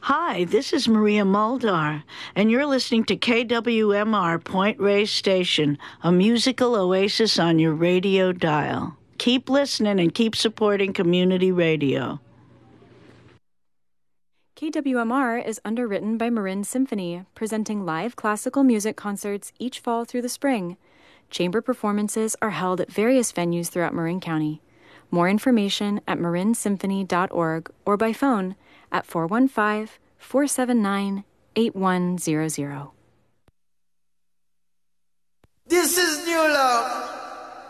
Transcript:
Hi, this is Maria Muldar, and you're listening to KWMR Point Reyes Station, a musical oasis on your radio dial. Keep listening and keep supporting community radio. KWMR is underwritten by Marin Symphony, presenting live classical music concerts each fall through the spring. Chamber performances are held at various venues throughout Marin County. More information at marinsymphony.org or by phone at 415-479-8100. This is New Love.